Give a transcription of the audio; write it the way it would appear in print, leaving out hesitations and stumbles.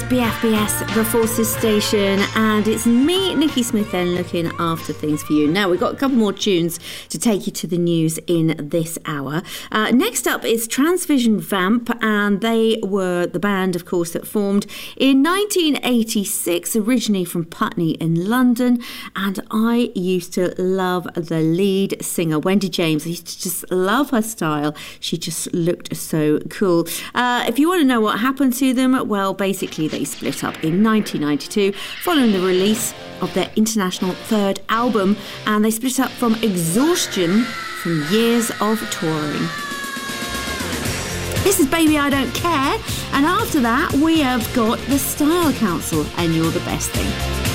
is BFBS, the Forces Station, and it's me, Nikki Smith, then looking after things for you. Now, we've got a couple more tunes to take you to the news in this hour. Next up is Transvision Vamp, and they were the band, of course, that formed in 1986, originally from Putney in London, and I used to love the lead singer, Wendy James. I used to just love her style. She just looked so cool. If you want to know what happened to them, well, basically they split up in 1992 following the release of their international third album, and they split up from exhaustion from years of touring. This is Baby I Don't Care, and after that we have got the Style Council and You're the Best Thing.